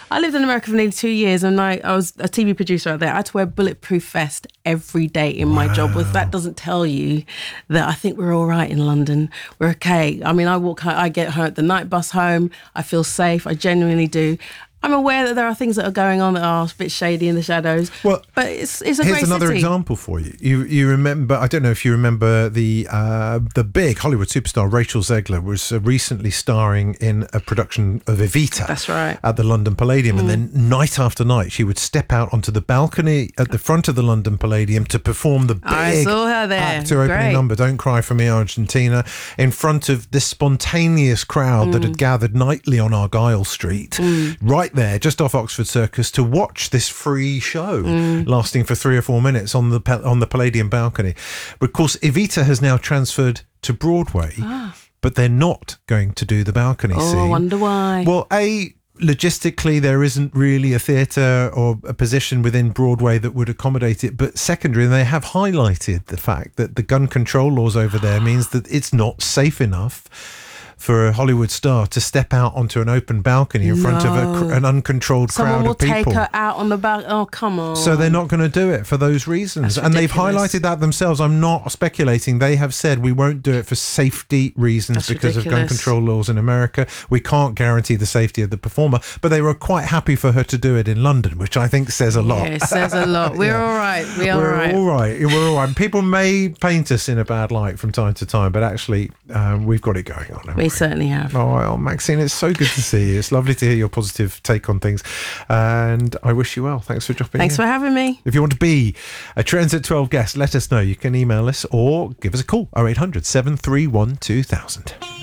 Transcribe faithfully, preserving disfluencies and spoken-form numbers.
I lived in America for nearly two years and I, I was a T V producer out there. I had to wear a bulletproof vest every day in my wow. job. Well, if that doesn't tell you that I think we're all right in London, we're okay. I mean, I walk, I get home, the night bus home, I feel safe, I genuinely do. I'm aware that there are things that are going on that are a bit shady in the shadows. Well, but it's it's a here's great another city. example for you. You you remember? I don't know if you remember the uh, the big Hollywood superstar Rachel Zegler was uh, recently starring in a production of Evita. That's right. At the London Palladium, mm. and then night after night she would step out onto the balcony at the front of the London Palladium to perform the big I saw her there. actor opening Great. number, "Don't Cry for Me, Argentina," in front of this spontaneous crowd mm. that had gathered nightly on Argyle Street, mm. right there, just off Oxford Circus, to watch this free show mm. lasting for three or four minutes on the on the Palladium balcony. But of course, Evita has now transferred to Broadway, ah. but they're not going to do the balcony oh, scene. I wonder why. Well, A, logistically, there isn't really a theatre or a position within Broadway that would accommodate it. But secondary, they have highlighted the fact that the gun control laws over there means that it's not safe enough for a Hollywood star to step out onto an open balcony in no. front of a, an uncontrolled Someone crowd of people. Someone will take her out on the balcony. Oh, come on. So they're not going to do it for those reasons. That's and they've ridiculous. highlighted that themselves. I'm not speculating. They have said we won't do it for safety reasons That's because ridiculous. of gun control laws in America. We can't guarantee the safety of the performer. But they were quite happy for her to do it in London, which I think says a lot. Yeah, it says a lot. We're yeah. all right. We are We're all right. all right. We're all right. People may paint us in a bad light from time to time, but actually um, we've got it going on. We, we certainly have. Oh, well, Maxine, it's so good to see you. It's lovely to hear your positive take on things. And I wish you well. Thanks for dropping Thanks in. for having me. If you want to be a Trends at twelve guest, let us know. You can email us or give us a call. oh eight hundred, seven three one, two thousand.